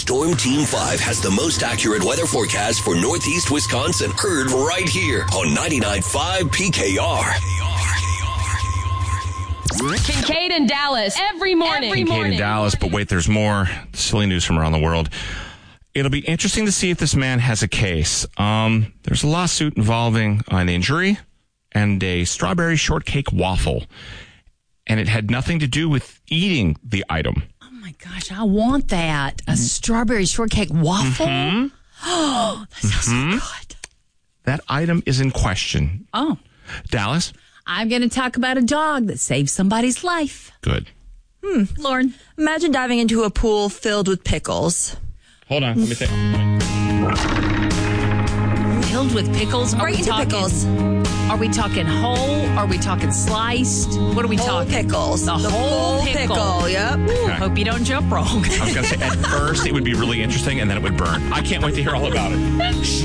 Storm Team 5 has the most accurate weather forecast for Northeast Wisconsin. Heard right here on 99.5 PKR. Kincaid and Dallas every morning. Kincaid and Dallas, but wait, there's more silly news from around the world. It'll be interesting to see if this man has a case. There's a lawsuit involving an injury and a strawberry shortcake waffle, and it had nothing to do with eating the item. Oh my gosh, I want that. A strawberry shortcake waffle? Mm-hmm. Oh, that sounds so good. That item is in question. Oh. Dallas? I'm going to talk about a dog that saved somebody's life. Good. Lauren? Imagine diving into a pool filled with pickles. Hold on. Let me think. Filled with pickles? Right into pickles. Are we talking whole? Are we talking sliced? What are we talking? Pickles. The whole pickle. Yep. Ooh, hope you don't jump wrong. I was going to say, at first, it would be really interesting, and then it would burn. I can't wait to hear all about it.